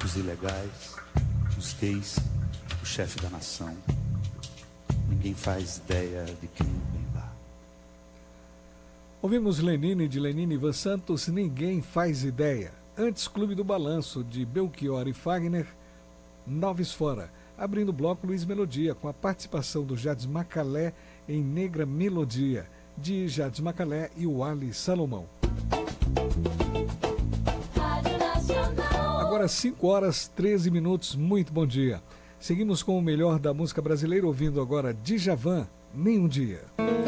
os ilegais, os gays, o chefe da nação. Ninguém faz ideia de quem vem lá. Ouvimos Lenine, de Lenine e Ivan Santos, Ninguém Faz Ideia. Antes, Clube do Balanço, de Belchior e Fagner, Noves Fora. Abrindo o bloco, Luiz Melodia, com a participação do Jades Macalé em Negra Melodia, de Jades Macalé e o Ali Salomão. Agora 5 horas 13 minutos, muito bom dia. Seguimos com o melhor da música brasileira, ouvindo agora Djavan, Nem um Dia.